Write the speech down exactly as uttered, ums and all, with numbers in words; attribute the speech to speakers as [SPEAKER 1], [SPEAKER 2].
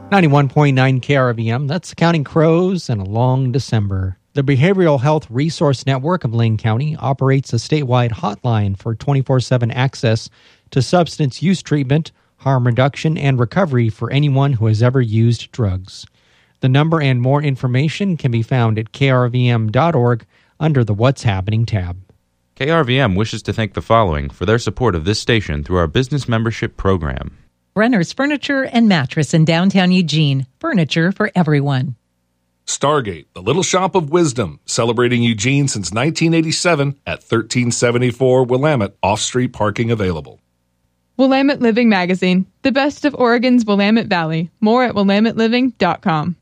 [SPEAKER 1] ninety-one point nine K R V M, that's Counting Crows and a long December. The Behavioral Health Resource Network of Lane County operates a statewide hotline for twenty-four seven access to substance use treatment, harm reduction, and recovery for anyone who has ever used drugs. The number and more information can be found at K R V M dot org under the What's Happening tab.
[SPEAKER 2] K R V M wishes to thank the following for their support of this station through our business membership program.
[SPEAKER 3] Brenner's Furniture and Mattress in downtown Eugene. Furniture for everyone.
[SPEAKER 4] Stargate, the Little Shop of Wisdom, celebrating Eugene since nineteen eighty-seven at thirteen seventy-four Willamette, off-street parking available.
[SPEAKER 5] Willamette Living Magazine, the best of Oregon's Willamette Valley. More at willamette living dot com.